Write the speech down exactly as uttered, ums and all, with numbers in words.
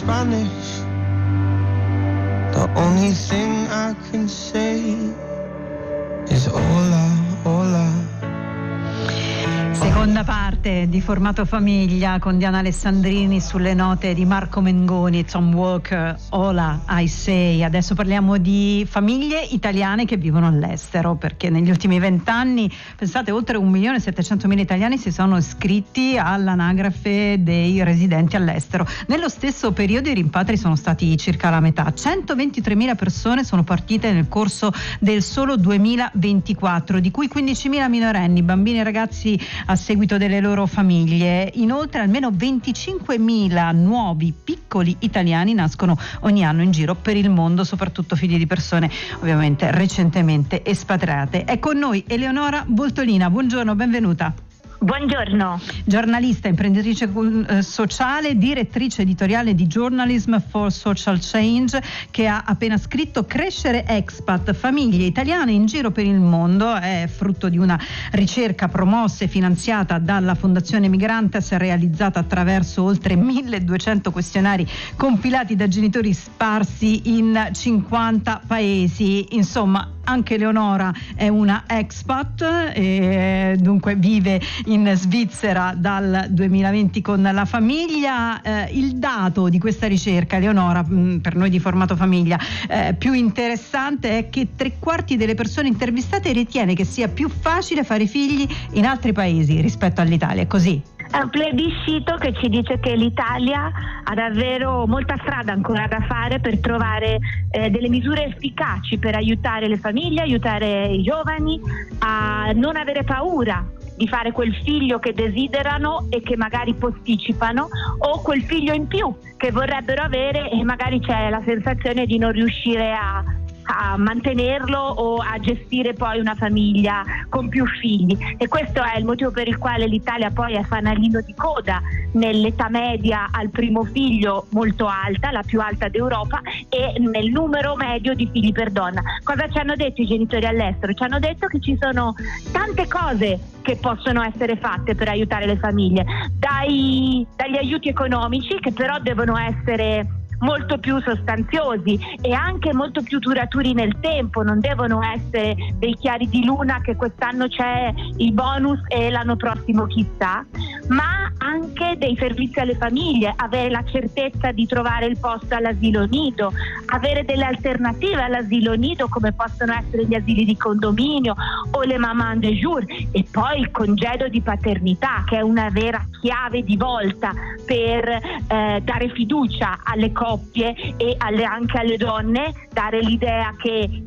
Spanish. The only thing I can say is hola, hola. Seconda parte di Formato Famiglia con Diana Alessandrini sulle note di Marco Mengoni e Tom Walker. Hola, I say. Adesso parliamo di famiglie italiane che vivono all'estero, perché negli ultimi vent'anni, pensate, oltre un milione e settecentomila italiani si sono iscritti all'anagrafe dei residenti all'estero. Nello stesso periodo i rimpatri sono stati circa la metà. centoventitremila persone sono partite nel corso del solo duemilaventiquattro, di cui quindicimila minorenni, bambini e ragazzi a seguito delle loro famiglie. Inoltre almeno venticinquemila nuovi piccoli italiani nascono ogni anno in giro per il mondo, soprattutto figli di persone ovviamente recentemente espatriate. È con noi Eleonora Boltolina, buongiorno, benvenuta. Buongiorno. Giornalista, imprenditrice eh, sociale, direttrice editoriale di Journalism for Social Change, che ha appena scritto Crescere expat, famiglie italiane in giro per il mondo. È frutto di una ricerca promossa e finanziata dalla Fondazione Migrantes, realizzata attraverso oltre milleduecento questionari compilati da genitori sparsi in cinquanta paesi. Insomma, anche Eleonora è una expat e dunque vive in Svizzera dal duemilaventi con la famiglia. Eh, il dato di questa ricerca, Eleonora, mh, per noi di Formato Famiglia, eh, più interessante è che tre quarti delle persone intervistate ritiene che sia più facile fare figli in altri paesi rispetto all'Italia. È così? È un plebiscito che ci dice che l'Italia ha davvero molta strada ancora da fare per trovare eh, delle misure efficaci per aiutare le famiglie, aiutare i giovani a non avere paura di fare quel figlio che desiderano e che magari posticipano, o quel figlio in più che vorrebbero avere e magari c'è la sensazione di non riuscire a a mantenerlo o a gestire poi una famiglia con più figli. E questo è il motivo per il quale l'Italia poi è fanalino di coda nell'età media al primo figlio, molto alta, la più alta d'Europa, e nel numero medio di figli per donna. Cosa ci hanno detto i genitori all'estero? Ci hanno detto che ci sono tante cose che possono essere fatte per aiutare le famiglie, dai, dagli aiuti economici, che però devono essere molto più sostanziosi e anche molto più duraturi nel tempo, non devono essere dei chiari di luna che quest'anno c'è il bonus e l'anno prossimo chissà, ma anche dei servizi alle famiglie, avere la certezza di trovare il posto all'asilo nido, avere delle alternative all'asilo nido come possono essere gli asili di condominio o le maman de jour, e poi il congedo di paternità, che è una vera chiave di volta per eh, dare fiducia alle coppie e alle, anche alle donne, dare l'idea che